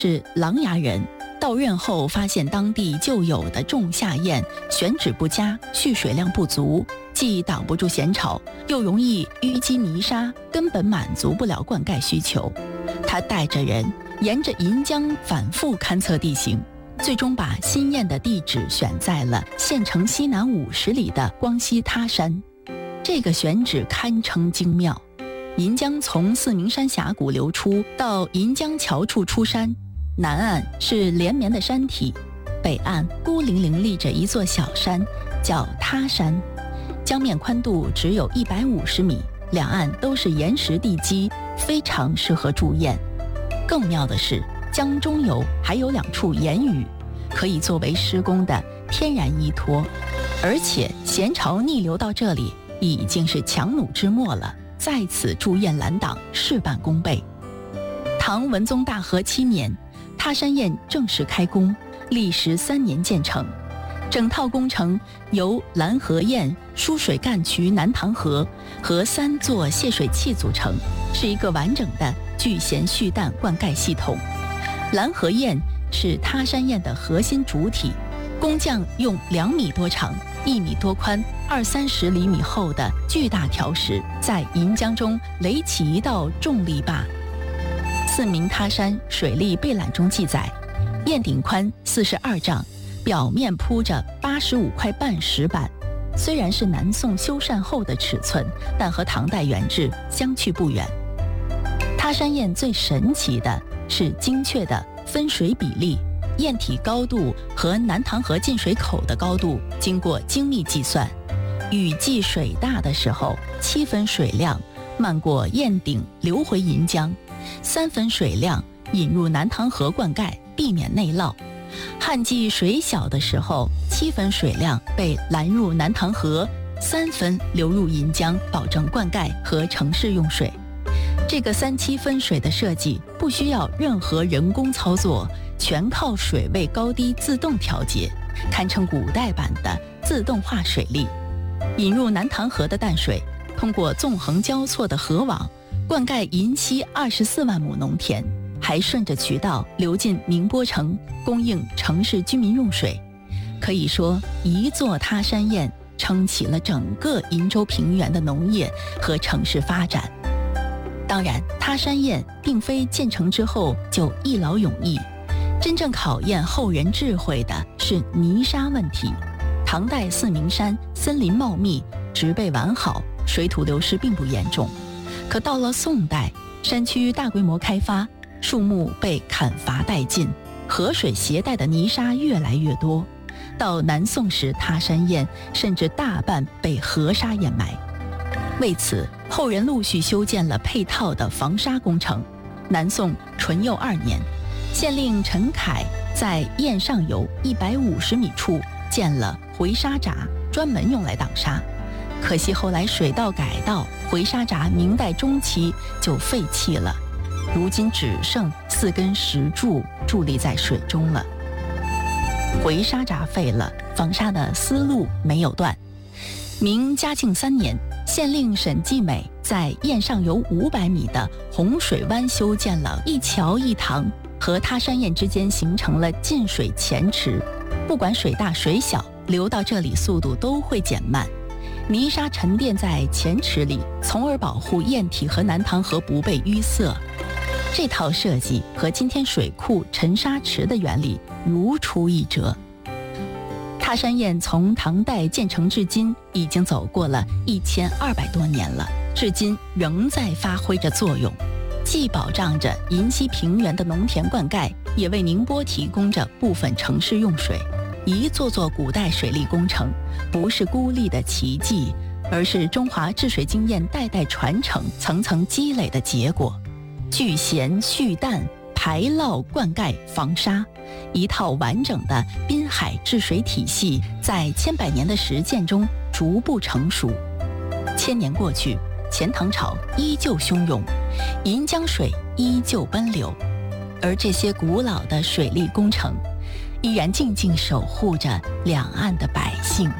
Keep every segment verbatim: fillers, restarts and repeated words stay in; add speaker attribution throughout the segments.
Speaker 1: 是琅琊人，到任后发现当地旧有的仲夏堰选址不佳，蓄水量不足，既挡不住咸潮，又容易淤积泥沙，根本满足不了灌溉需求。他带着人沿着银江反复勘测地形，最终把新堰的地址选在了县城西南五十里的光西他山。这个选址堪称精妙，银江从四明山峡谷流出，到银江桥处出山，南岸是连绵的山体，北岸孤零零立着一座小山，叫他山。江面宽度只有一百五十米，两岸都是岩石地基，非常适合筑堰。更妙的是，江中游还有两处岩屿，可以作为施工的天然依托。而且咸潮逆流到这里已经是强弩之末了，在此筑堰拦挡，事半功倍。唐文宗大和七年，他山堰正式开工，历时三年建成。整套工程由拦河堰、输水干渠南塘河和三座泄水器组成，是一个完整的聚咸蓄淡灌溉系统。拦河堰是他山堰的核心主体，工匠用两米多长、一米多宽、二三十厘米厚的巨大条石，在银江中垒起一道重力坝。四明他山水利备览中记载，堰顶宽四十二丈，表面铺着八十五块半石板。虽然是南宋修缮后的尺寸，但和唐代原制相去不远。他山堰最神奇的是精确的分水比例，堰体高度和南塘河进水口的高度经过精密计算。雨季水大的时候，七分水量漫过堰顶流回银江，三分水量引入南塘河灌溉，避免内涝。旱季水小的时候，七分水量被拦入南塘河，三分流入银江，保证灌溉和城市用水。这个三七分水的设计不需要任何人工操作，全靠水位高低自动调节，堪称古代版的自动化水利。引入南塘河的淡水，通过纵横交错的河网，灌溉银西二十四万亩农田，还顺着渠道流进宁波城，供应城市居民用水。可以说，一座他山堰撑起了整个银州平原的农业和城市发展。当然，他山堰并非建成之后就一劳永逸，真正考验后人智慧的是泥沙问题。唐代四明山森林茂密，植被完好，水土流失并不严重。可到了宋代，山区大规模开发，树木被砍伐殆尽，河水携带的泥沙越来越多。到南宋时，他山堰甚至大半被河沙掩埋。为此，后人陆续修建了配套的防沙工程。南宋淳佑二年，县令陈凯在堰上游一百五十米处建了回沙闸，专门用来挡沙。可惜后来水道改道，回沙闸明代中期就废弃了，如今只剩四根石柱伫立在水中了。回沙闸废了，防沙的思路没有断。明嘉庆三年，县令沈继美在堰上游五百米的洪水湾修建了一桥一塘，和他山堰之间形成了进水前池。不管水大水小，流到这里速度都会减慢。泥沙沉淀在前池里，从而保护堰体和南塘河不被淤塞。这套设计和今天水库沉沙池的原理如出一辙。他山堰从唐代建成至今，已经走过了一千二百多年了，至今仍在发挥着作用，既保障着银西平原的农田灌溉，也为宁波提供着部分城市用水。一座座古代水利工程，不是孤立的奇迹，而是中华治水经验代代传承、层层积累的结果。聚咸蓄淡、排涝灌溉防沙，一套完整的滨海治水体系，在千百年的实践中逐步成熟。千年过去，钱塘潮依旧汹涌，银江水依旧奔流，而这些古老的水利工程依然静静守护着两岸的百姓。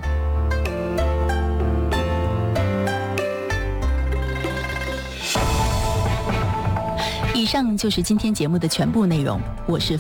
Speaker 1: 一以上就是今天节目的全部内容，我是